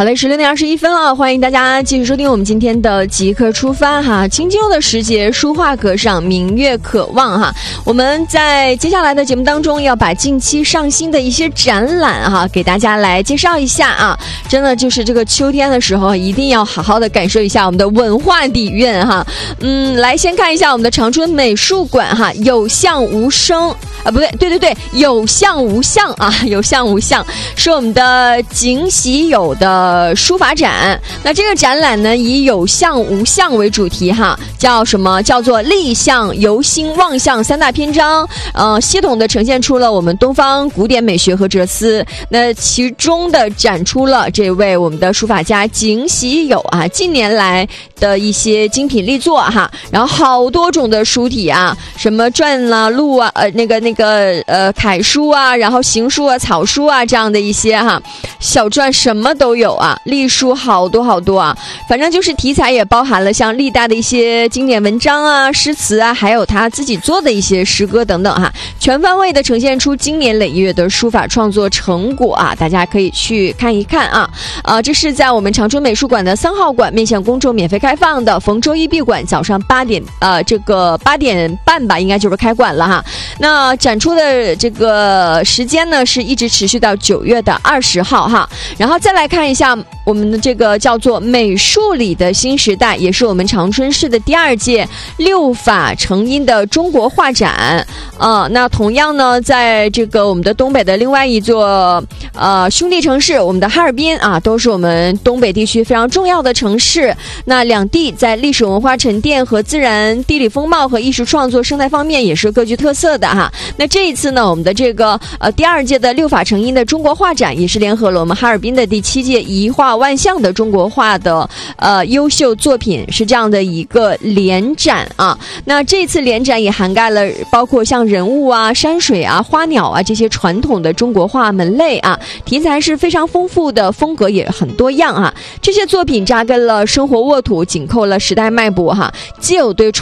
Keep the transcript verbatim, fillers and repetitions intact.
好嘞，十六点二十一分了，欢迎大家继续收听我们今天的即刻出发哈。清秋的时节，书画阁上，明月可望哈。我们在接下来的节目当中，要把近期上新的一些展览哈，给大家来介绍一下啊。真的就是这个秋天的时候，一定要好好的感受一下我们的文化底蕴哈。嗯，来先看一下我们的长春美术馆哈，有相无声啊，不对，对对对，有相无相啊，有相无相是我们的景喜友的书法展。那这个展览呢，以有相无相为主题哈，叫什么？叫做立相、由心、望相三大篇章，呃，系统的呈现出了我们东方古典美学和哲思。那其中的展出了这位我们的书法家景喜友啊，近年来的一些精品力作哈，然后好多种的书体啊，什么篆啊、录啊、呃那个那个呃楷书啊，然后行书啊、草书啊这样的一些哈，小篆什么都有啊，隶书好多好多啊，反正就是题材也包含了像历代的一些经典文章啊、诗词啊，还有他自己做的一些诗歌等等哈，全方位的呈现出经年累月的书法创作成果啊，大家可以去看一看啊。呃，这是在我们长春美术馆的三号馆面向公众免费开放的，逢周一闭馆，早上八点呃这个八点半吧，应该就是开馆了哈。那展出的这个时间呢，是一直持续到九月的二十号哈。然后再来看一下我们的这个叫做美术里的新时代，也是我们长春市的第二届六法成音的中国画展。呃，那同样呢，在这个我们的东北的另外一座呃兄弟城市，我们的哈尔滨啊，都是我们东北地区非常重要的城市。那两地在历史文化沉淀和自然地理风貌和艺术创作生态方面也是各具特色的哈。那这一次呢，我们的这个呃第二届的六法成音的中国画展，也是联合了我们哈尔滨的第七届一画万象的中国画的呃优秀作品，是这样的一个联展啊。那这次联展也涵盖了包括像人物啊、山水啊、花鸟啊这些传统的中国画门类啊，题材是非常丰富的，风格也很多样啊。这些作品扎根了生活沃土，紧扣了时代脉搏哈，既有对